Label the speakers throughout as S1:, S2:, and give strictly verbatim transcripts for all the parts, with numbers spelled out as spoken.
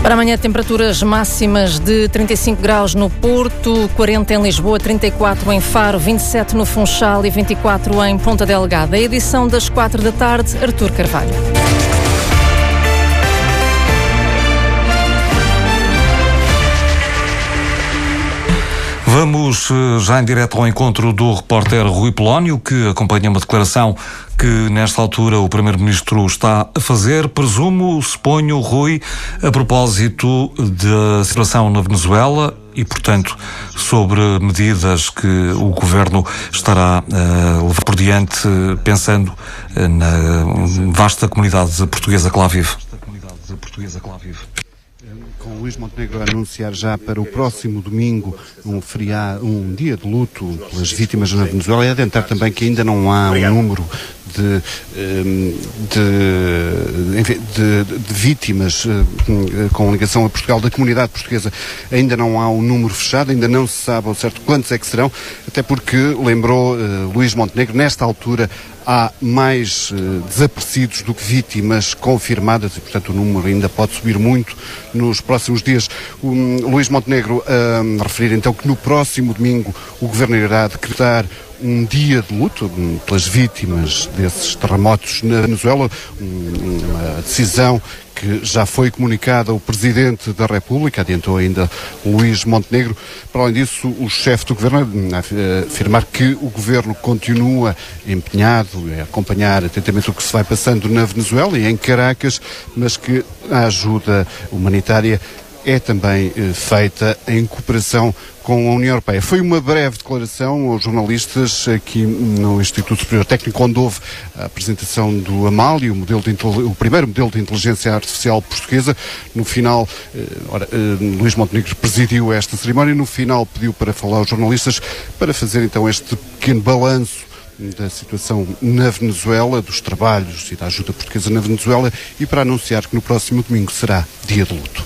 S1: Para amanhã, temperaturas máximas de trinta e cinco graus no Porto, quarenta em Lisboa, trinta e quatro em Faro, vinte e sete no Funchal e vinte e quatro em Ponta Delgada. A edição das quatro da tarde, Artur Carvalho.
S2: Vamos já em direto ao encontro do repórter Rui Polónio, que acompanha uma declaração que nesta altura o Primeiro-Ministro está a fazer, presumo, suponho, Rui, a propósito da situação na Venezuela e, portanto, sobre medidas que o Governo estará a levar por diante, pensando na vasta comunidade portuguesa que lá vive.
S3: Com Luís Montenegro a anunciar já para o próximo domingo um feriado, um dia de luto pelas vítimas na Venezuela, e adiantar também que ainda não há um número de, de, enfim, de, de vítimas com ligação a Portugal, da comunidade portuguesa. Ainda não há um número fechado, ainda não se sabe ao certo quantos é que serão, até porque, lembrou uh, Luís Montenegro, nesta altura há mais uh, desaparecidos do que vítimas confirmadas e, portanto, o número ainda pode subir muito nos próximos dias. O um, Luís Montenegro uh, referir então que no próximo domingo o Governo irá decretar um dia de luto um, pelas vítimas desses terremotos na Venezuela, um, uma decisão que já foi comunicada ao Presidente da República, adiantou ainda Luís Montenegro. Para além disso, o chefe do Governo a afirmar que o Governo continua empenhado a acompanhar atentamente o que se vai passando na Venezuela e em Caracas, mas que a ajuda humanitária é também eh, feita em cooperação com a União Europeia. Foi uma breve declaração aos jornalistas aqui no Instituto Superior Técnico, onde houve a apresentação do Amálio, o, modelo de, o primeiro modelo de inteligência artificial portuguesa. No final, eh, ora, eh, Luís Montenegro presidiu esta cerimónia e no final pediu para falar aos jornalistas para fazer então este pequeno balanço da situação na Venezuela, dos trabalhos e da ajuda portuguesa na Venezuela, e para anunciar que no próximo domingo será dia de luto.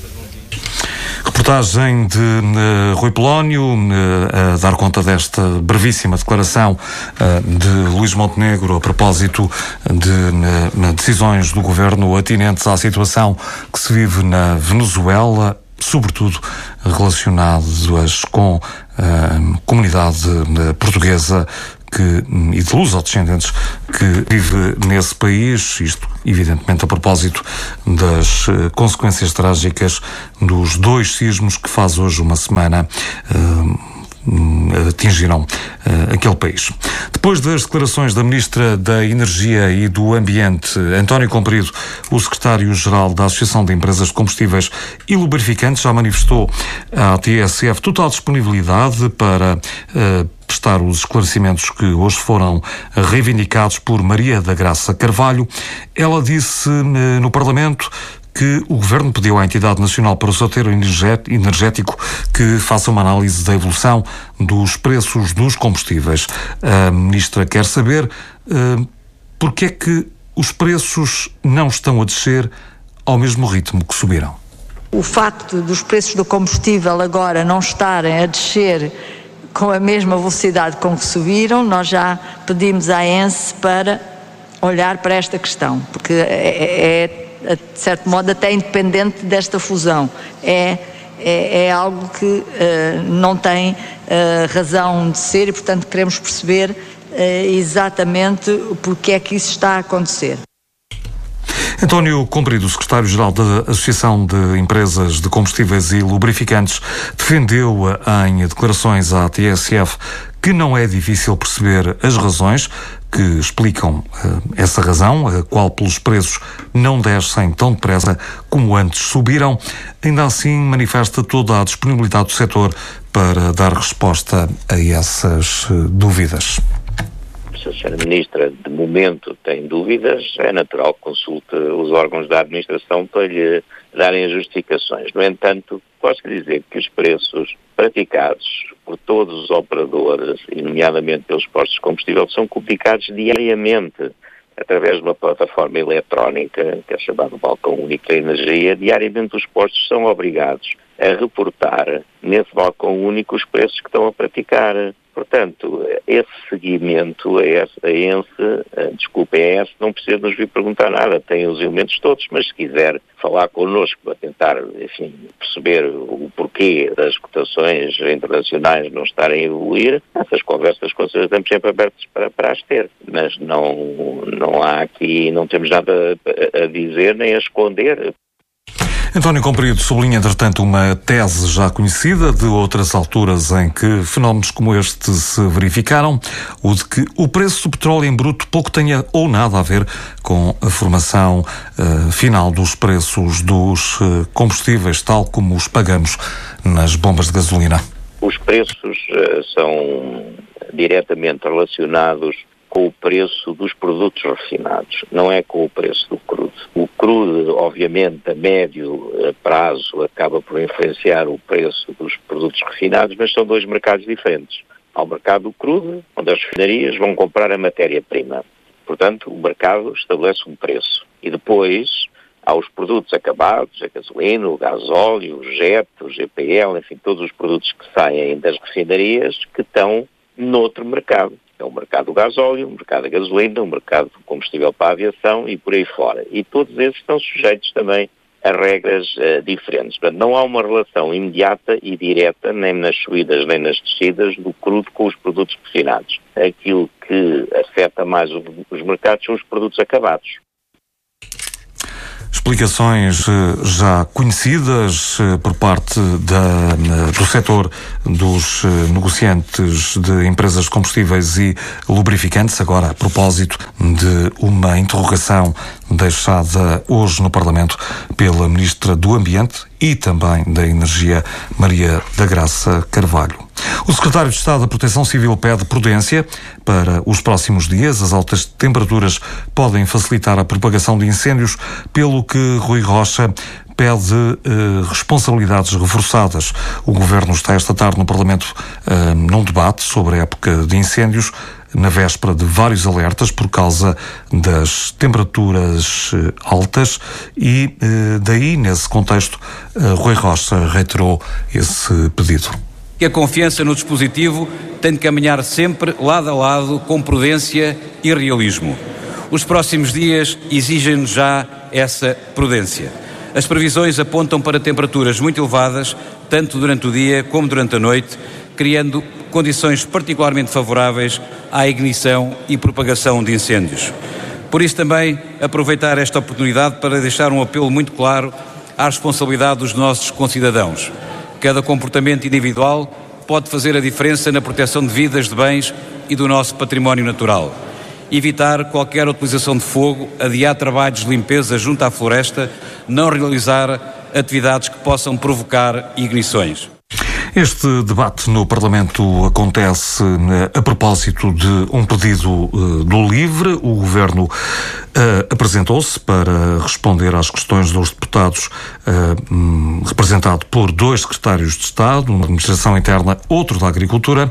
S2: Reportagem de uh, Rui Polónio, uh, a dar conta desta brevíssima declaração uh, de Luís Montenegro a propósito de uh, decisões do Governo atinentes à situação que se vive na Venezuela, sobretudo relacionadas com a comunidade uh, portuguesa que, e de lusodescendentes que vive nesse país, isto evidentemente a propósito das uh, consequências trágicas dos dois sismos que faz hoje uma semana uh, atingiram uh, aquele país. Depois das declarações da Ministra da Energia e do Ambiente, António Comprido, o Secretário-Geral da Associação de Empresas de Combustíveis e Lubrificantes, já manifestou à T S F total disponibilidade para uh, prestar os esclarecimentos que hoje foram reivindicados por Maria da Graça Carvalho. Ela disse uh, no Parlamento que o Governo pediu à Entidade Nacional para o Setor Energético que faça uma análise da evolução dos preços dos combustíveis. A Ministra quer saber uh, porque é que os preços não estão a descer ao mesmo ritmo que subiram.
S4: O facto dos preços do combustível agora não estarem a descer com a mesma velocidade com que subiram, nós já pedimos à E N S para olhar para esta questão, porque é, é de certo modo até independente desta fusão. É, é, é algo que uh, não tem uh, razão de ser e, portanto, queremos perceber uh, exatamente porque é que isso está a acontecer.
S2: António Comprido, secretário-geral da Associação de Empresas de Combustíveis e Lubrificantes, defendeu em declarações à T S F que não é difícil perceber as razões que explicam uh, essa razão, a qual pelos preços não descem tão depressa como antes subiram. Ainda assim, manifesta toda a disponibilidade do setor para dar resposta a essas uh, dúvidas.
S5: Se a senhora Ministra, de momento, tem dúvidas, é natural que consulte os órgãos da administração para lhe darem as justificações. No entanto, posso dizer que os preços praticados por todos os operadores, e nomeadamente pelos postos de combustível, são comunicados diariamente através de uma plataforma eletrónica, que é chamada Balcão Único da Energia. Diariamente os postos são obrigados a reportar nesse balcão único os preços que estão a praticar. Portanto, esse seguimento, a esse, a esse, desculpem, a esse, não precisa nos vir perguntar nada, tem os elementos todos, mas se quiser falar connosco para tentar, enfim, perceber o porquê das cotações internacionais não estarem a evoluir, essas conversas com certeza estamos sempre abertos para, para as ter, mas não, não há aqui, não temos nada a, a dizer nem a esconder.
S2: António Comprido sublinha, entretanto, uma tese já conhecida de outras alturas em que fenómenos como este se verificaram, o de que o preço do petróleo em bruto pouco tenha ou nada a ver com a formação uh, final dos preços dos uh, combustíveis, tal como os pagamos nas bombas de gasolina.
S5: Os preços uh, são diretamente relacionados com o preço dos produtos refinados, não é com o preço do crudo. O crudo, obviamente, a médio prazo acaba por influenciar o preço dos produtos refinados, mas são dois mercados diferentes. Há o mercado do crudo, onde as refinarias vão comprar a matéria-prima. Portanto, o mercado estabelece um preço. E depois há os produtos acabados, a gasolina, o gasóleo, o jet, o G P L, enfim, todos os produtos que saem das refinarias que estão noutro mercado. É o mercado do gasóleo, o mercado da gasolina, o mercado do combustível para a aviação e por aí fora. E todos esses estão sujeitos também a regras uh, diferentes. Portanto, não há uma relação imediata e direta, nem nas subidas nem nas descidas, do crudo com os produtos refinados. Aquilo que afeta mais o, os mercados são os produtos acabados.
S2: Explicações já conhecidas por parte da, do setor dos negociantes de empresas de combustíveis e lubrificantes, agora a propósito de uma interrogação deixada hoje no Parlamento pela Ministra do Ambiente e também da Energia, Maria da Graça Carvalho. O Secretário de Estado da Proteção Civil pede prudência para os próximos dias. As altas temperaturas podem facilitar a propagação de incêndios, pelo que Rui Rocha pede eh, responsabilidades reforçadas. O Governo está esta tarde no Parlamento eh, num debate sobre a época de incêndios, na véspera de vários alertas por causa das temperaturas eh, altas e eh, daí, nesse contexto, eh, Rui Rocha reiterou esse pedido.
S6: Que a confiança no dispositivo tem de caminhar sempre lado a lado com prudência e realismo. Os próximos dias exigem-nos já essa prudência. As previsões apontam para temperaturas muito elevadas, tanto durante o dia como durante a noite, criando condições particularmente favoráveis à ignição e propagação de incêndios. Por isso também aproveitar esta oportunidade para deixar um apelo muito claro à responsabilidade dos nossos concidadãos. Cada comportamento individual pode fazer a diferença na proteção de vidas, de bens e do nosso património natural. Evitar qualquer utilização de fogo, adiar trabalhos de limpeza junto à floresta, não realizar atividades que possam provocar ignições.
S2: Este debate no Parlamento acontece a propósito de um pedido uh, do LIVRE. O Governo uh, apresentou-se para responder às questões dos deputados, uh, um, representado por dois secretários de Estado, um da Administração Interna, outro da Agricultura.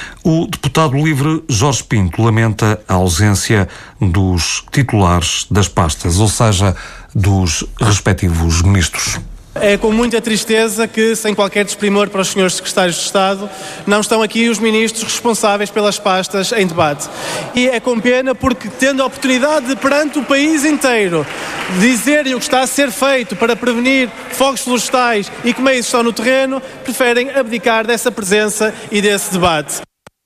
S2: O deputado LIVRE Jorge Pinto lamenta a ausência dos titulares das pastas, ou seja, dos respectivos ministros.
S7: É com muita tristeza que, sem qualquer desprimor para os senhores secretários de Estado, não estão aqui os ministros responsáveis pelas pastas em debate. E é com pena porque, tendo a oportunidade de, perante o país inteiro, dizerem o que está a ser feito para prevenir fogos florestais e que meios estão no terreno, preferem abdicar dessa presença e desse debate.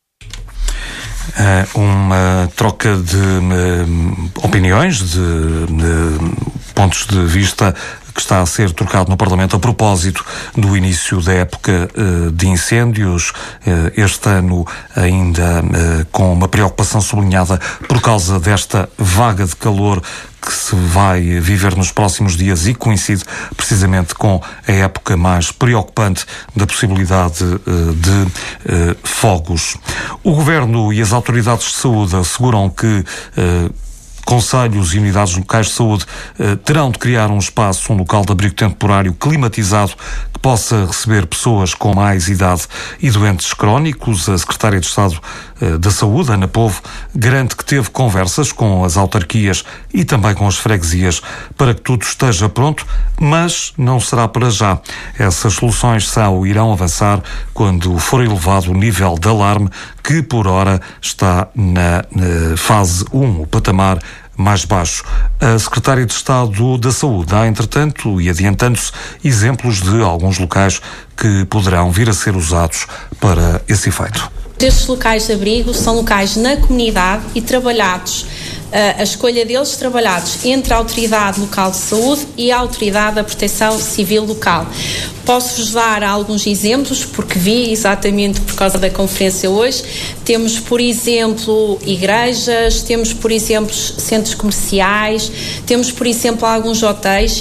S2: Uh, uma troca de uh, opiniões, de, de pontos de vista que está a ser trocado no Parlamento a propósito do início da época uh, de incêndios, uh, este ano ainda uh, com uma preocupação sublinhada por causa desta vaga de calor que se vai viver nos próximos dias e coincide precisamente com a época mais preocupante da possibilidade uh, de uh, fogos. O Governo e as autoridades de saúde asseguram que uh, conselhos e unidades locais de saúde eh, terão de criar um espaço, um local de abrigo temporário climatizado que possa receber pessoas com mais idade e doentes crónicos. A Secretária de Estado da Saúde, Ana Povo, garante que teve conversas com as autarquias e também com as freguesias para que tudo esteja pronto, mas não será para já. Essas soluções são ou irão avançar quando for elevado o nível de alarme, que por hora está na, na fase um, o patamar mais baixo. A Secretária de Estado da Saúde dá, entretanto, e adiantando-se, exemplos de alguns locais que poderão vir a ser usados para esse efeito.
S8: Estes locais de abrigo são locais na comunidade e trabalhados, a escolha deles trabalhados entre a Autoridade Local de Saúde e a Autoridade da Proteção Civil Local. Posso-vos dar alguns exemplos, porque vi exatamente por causa da conferência hoje. Temos, por exemplo, igrejas, temos, por exemplo, centros comerciais, temos, por exemplo, alguns hotéis.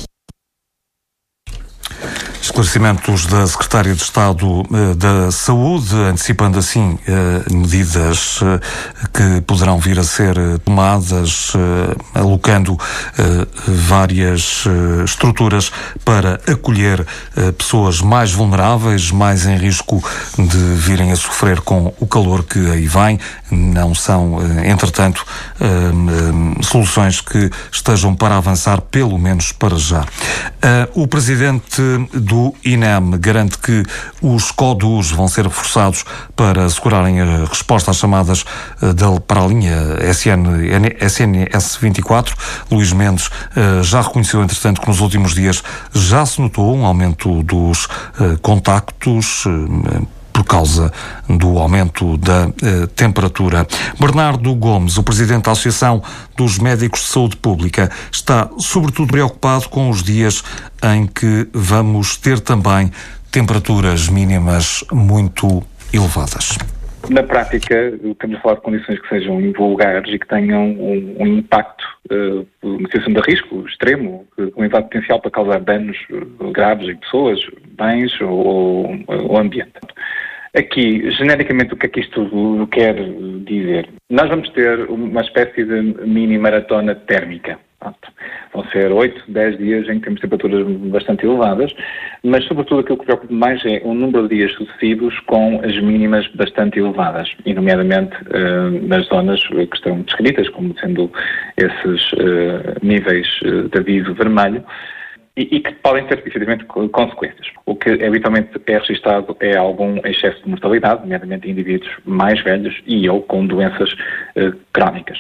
S2: Esclarecimentos da Secretária de Estado uh, da Saúde, antecipando assim uh, medidas uh, que poderão vir a ser uh, tomadas, uh, alocando uh, várias uh, estruturas para acolher uh, pessoas mais vulneráveis, mais em risco de virem a sofrer com o calor que aí vem. Não são, uh, entretanto, uh, uh, soluções que estejam para avançar, pelo menos para já. Uh, o Presidente do I N E M garante que os CODUs vão ser reforçados para assegurarem a resposta às chamadas de, para a linha S N S vinte e quatro. Luís Mendes uh, já reconheceu, entretanto, que nos últimos dias já se notou um aumento dos uh, contactos uh, por causa do aumento da uh, temperatura. Bernardo Gomes, o Presidente da Associação dos Médicos de Saúde Pública, está sobretudo preocupado com os dias em que vamos ter também temperaturas mínimas muito elevadas.
S9: Na prática, estamos a falar de condições que sejam invulgares e que tenham um, um impacto, uh, uma situação de risco extremo, com um impacto potencial para causar danos graves em pessoas, bens ou, ou ambiente. Aqui, genericamente, o que é que isto quer dizer? Nós vamos ter uma espécie de mini maratona térmica. Vão ser oito, dez dias em que temos temperaturas bastante elevadas, mas sobretudo aquilo que preocupa mais é o número de dias sucessivos com as mínimas bastante elevadas, e nomeadamente uh, nas zonas que estão descritas como sendo esses uh, níveis de aviso vermelho, e, e que podem ter, efetivamente, consequências. O que habitualmente é registado é algum excesso de mortalidade, nomeadamente em indivíduos mais velhos e ou com doenças uh, crónicas.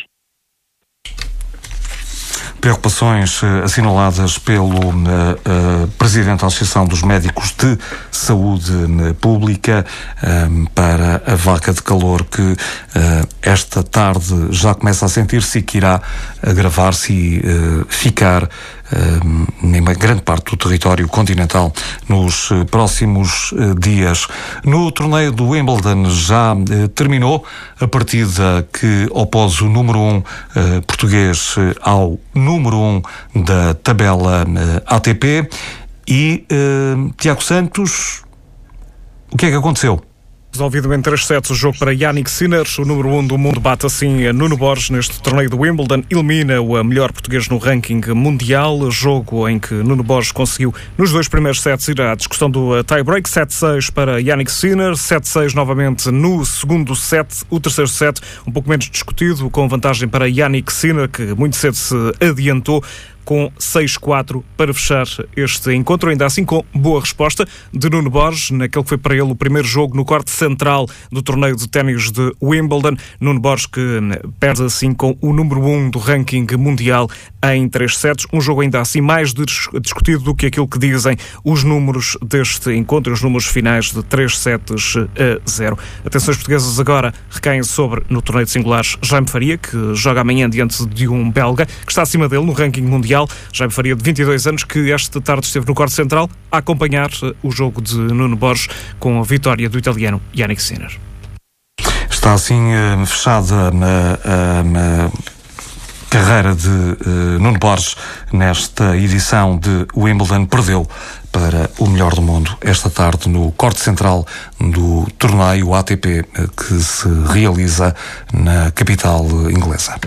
S2: Preocupações uh, assinaladas pelo uh, uh, Presidente da Associação dos Médicos de Saúde uh, Pública um, para a vaca de calor que uh, esta tarde já começa a sentir-se e que irá agravar-se e uh, ficar em uma grande parte do território continental nos uh, próximos uh, dias. No torneio do Wimbledon já uh, terminou a partida que opôs o número um uh, português uh, ao número um da tabela uh, A T P e uh, Tiago Santos, o que é que aconteceu?
S10: Resolvido em três sets o jogo para Jannik Sinner, o número um do mundo bate assim a Nuno Borges neste torneio do Wimbledon, elimina o melhor português no ranking mundial, jogo em que Nuno Borges conseguiu nos dois primeiros sets ir à discussão do tie-break, sete seis para Jannik Sinner, sete seis novamente no segundo set, o terceiro set um pouco menos discutido, com vantagem para Jannik Sinner, que muito cedo se adiantou, com seis quatro para fechar este encontro, ainda assim com boa resposta de Nuno Borges, naquele que foi para ele o primeiro jogo no corte central do torneio de ténis de Wimbledon. Nuno Borges que perde assim com o número um do ranking mundial em três sets, um jogo ainda assim mais discutido do que aquilo que dizem os números deste encontro, os números finais de três sets a zero. Atenções portuguesas agora recaem sobre, no torneio de singulares, Jaime Faria, que joga amanhã diante de um belga, que está acima dele no ranking mundial. Jaime Faria, de vinte e dois anos, que esta tarde esteve no corte central a acompanhar o jogo de Nuno Borges com a vitória do italiano Jannik Sinner.
S2: Está assim uh, fechada a uh, carreira de uh, Nuno Borges nesta edição de Wimbledon. Perdeu para o melhor do mundo esta tarde no corte central do torneio A T P uh, que se realiza na capital inglesa.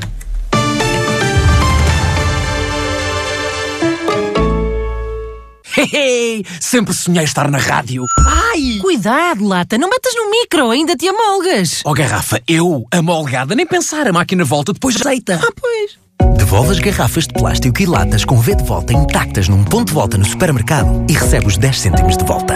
S11: Hehe, sempre sonhei estar na rádio. Ai!
S12: Cuidado, Lata, não metas no micro, ainda te amolgas.
S11: Oh, garrafa, eu, amolgada, nem pensar, a máquina volta, depois aceita.
S12: Ah, pois.
S13: Devolve as garrafas de plástico e latas com V de volta intactas num ponto de volta no supermercado e recebe os dez cêntimos de volta.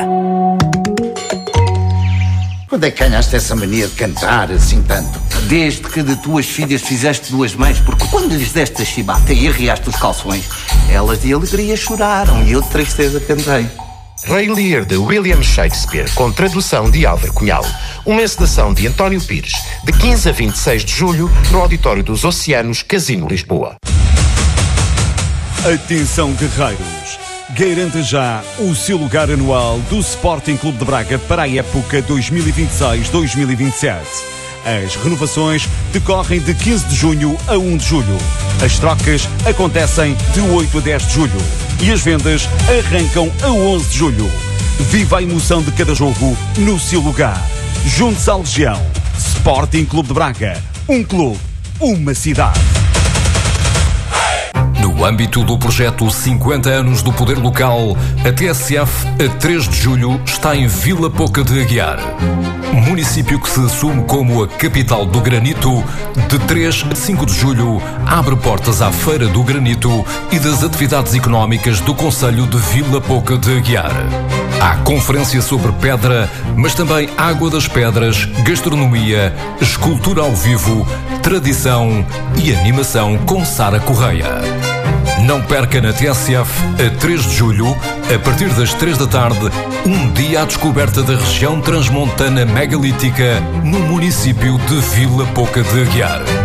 S14: Quando é que ganhaste essa mania de cantar assim tanto?
S15: Desde que de tuas filhas fizeste duas mães, porque quando lhes deste a chibata e arriaste os calções, elas de alegria choraram e eu de tristeza cantei.
S16: Rei Lear de William Shakespeare, com tradução de Álvaro Cunhal. Uma encenação de António Pires, de quinze a vinte e seis de julho, no Auditório dos Oceanos, Casino Lisboa.
S17: Atenção, guerreiros! Garanta já o seu lugar anual do Sporting Clube de Braga para a época dois mil e vinte e seis dois mil e vinte e sete. As renovações decorrem de quinze de junho a um de julho. As trocas acontecem de oito a dez de julho. E as vendas arrancam a onze de julho. Viva a emoção de cada jogo no seu lugar. Junte-se à Legião. Sporting Clube de Braga. Um clube, uma cidade.
S18: No âmbito do projeto cinquenta anos do Poder Local, a T S F, a três de julho, está em Vila Pouca de Aguiar. Município que se assume como a capital do granito, de três a cinco de julho, abre portas à Feira do Granito e das atividades económicas do Concelho de Vila Pouca de Aguiar. Há conferência sobre pedra, mas também água das pedras, gastronomia, escultura ao vivo, tradição e animação com Sara Correia. Não perca na T S F, a três de julho, a partir das três da tarde, um dia à descoberta da região transmontana megalítica no município de Vila Pouca de Aguiar.